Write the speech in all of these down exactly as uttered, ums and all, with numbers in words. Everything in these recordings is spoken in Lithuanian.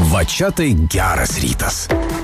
Va čia tai geras rytas.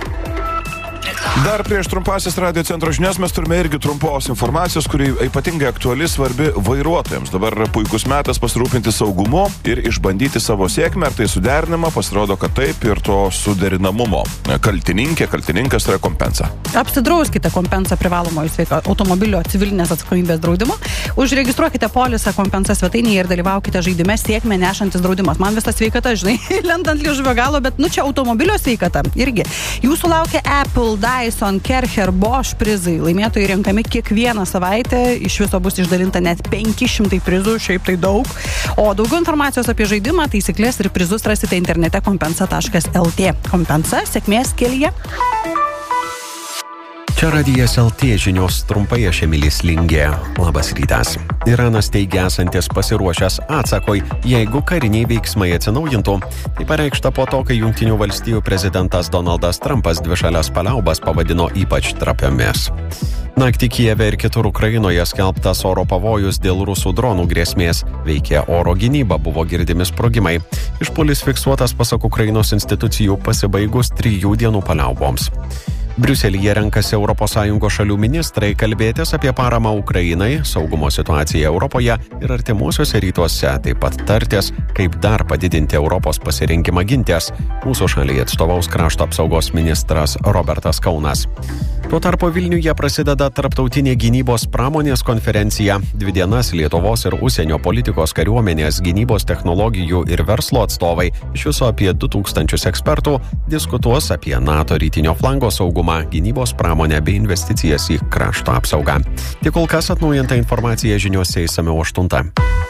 Dar prieš trumpasis radio centro žinias mes turime irgi trumpos informacijos, kuri ypatingai aktuali, svarbi vairuotojams. Dabar puikus metas pasirūpinti saugumu ir išbandyti savo sėkmę, ar tai suderinama, pasirodo, kad taip, ir to suderinamumo. Kaltininkė, kaltininkas rekompensa. Apsidrauskite kompensą privalomojo sveiko automobilio civilinės atsakomybės draudimo. Užregistruokite polisą kompensa svetainėje ir dalyvaukite žaidime sėkmę nešantis draudimas. Man visą sveikata, žinai, lendant liežuvio galo, bet nu čia automobilio sveikata irgi. Jūsų laukia Apple, Dyson, Kercher, Bosch prizai. Laimėtojai renkami kiekvieną savaitę. Iš viso bus išdalinta net penki šimtai prizų, šiaip tai daug. O daugiau informacijos apie žaidimą, taisyklės ir prizus rasite internete kompensa taškas lt. Kompensa, sėkmės kelyje. Čia Radijas L T žinios trumpai, aš Emilis Lingė. Labas rytas. Iranas teigia esantis pasiruošęs atsakoj, jeigu kariniai veiksmai atsinaujintų. Tai pareikšta po to, kai Jungtinių valstijų prezidentas Donaldas Trumpas dvišalias paliaubas pavadino ypač trapiomis. Naktį Kijeve ir kitur Ukrainoje skelbtas oro pavojus dėl rusų dronų grėsmės. Veikė oro gynyba, buvo girdimi sprogimai. Išpuolis fiksuotas pasak Ukrainos institucijų pasibaigus trijų dienų paliauboms. Briuselyje renkasi Europos Sąjungos šalių ministrai kalbėtis apie paramą Ukrainai, saugumo situaciją Europoje ir artimuosiuose rytuose, taip pat tartis, kaip dar padidinti Europos pasirinkimą gintis. Mūsų šaliai atstovaus krašto apsaugos ministras Robertas Kaunas. Tuo tarpu Vilniuje prasideda tarptautinė gynybos pramonės konferencija. Dvi dienas Lietuvos ir užsienio politikos kariuomenės, gynybos technologijų ir verslo atstovai, iš viso apie du tūkstančius ekspertų, diskutuos apie NATO rytinio flango saugumą, gynybos pramonę bei investicijas į krašto apsaugą. Tik kol kas atnaujinta informacija žiniuose išsamiau aštuntą.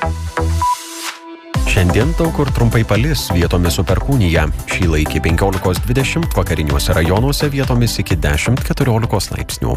Šiandien daug kur trumpai palis, vietomis su perkūnija. Šįla iki penkiolikos dvidešimt, vakariniuose rajonuose vietomis iki dešimt keturiolikos laipsnių.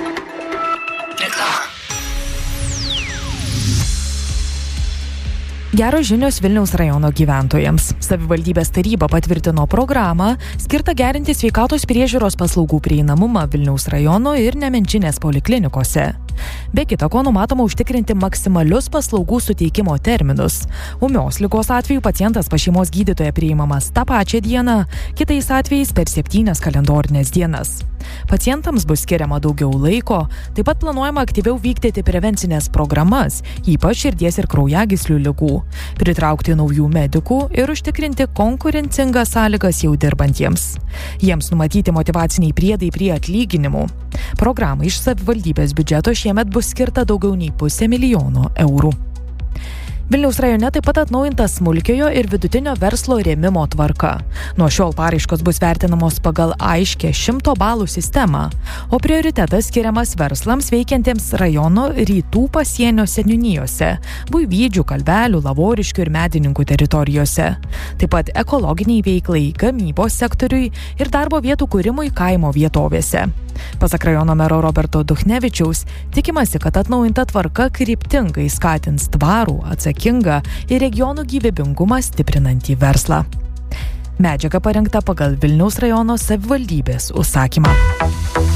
Geros žinios Vilniaus rajono gyventojams. Savivaldybės taryba patvirtino programą skirtą gerinti sveikatos priežiūros paslaugų prieinamumą Vilniaus rajono ir Nemenčinės poliklinikose. Be kita ko numatoma užtikrinti maksimalius paslaugų suteikimo terminus. Ūmios ligos atveju pacientas pas šeimos gydytoją priimamas tą pačią dieną, kitais atvejais per septynias kalendorinės dienas. Pacientams bus skiriama daugiau laiko, taip pat planuojama aktyviau vykdyti prevencinės programas, ypač širdies ir kraujagyslių ligų, pritraukti naujų medikų ir užtikrinti konkurencingas sąlygas jau dirbantiems. Jiems numatyti motyvaciniai priedai prie atlyginimų. Programai iš savivaldybės biudžeto šiemet bus skirta daugiau nei pusė milijono eurų. Vilniaus rajone taip pat atnaujinta smulkiojo ir vidutinio verslo rėmimo tvarka. Nuo šiol paraiškos bus vertinamos pagal aiškę šimto balų sistemą, o prioritetas skiriamas verslams veikiantiems rajono rytų pasienio seniūnijose, Buivydžių, Kalvelių, Lavoriškių ir Medininkų teritorijose. Taip pat ekologiniai veiklai, gamybos sektoriui ir darbo vietų kūrimui kaimo vietovėse. Pasak rajono mero Roberto Duchnevičiaus, tikimasi, kad atnaujinta tvarka kryptingai skatins tvarų, atsakingą ir regionų gyvybingumą stiprinantį verslą. Medžiaga parengta pagal Vilniaus rajono savivaldybės užsakymą.